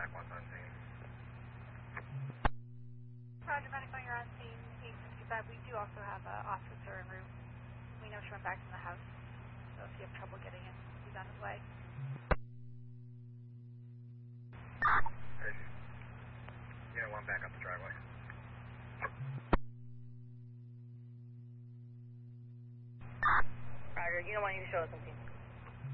back once on scene. Roger, medical, you're on scene 855. We do also have an officer en route. We know she went back from the house, so if you have trouble getting in, he's on his way. Yeah, one back up the driveway. Roger, you don't want you to show us something.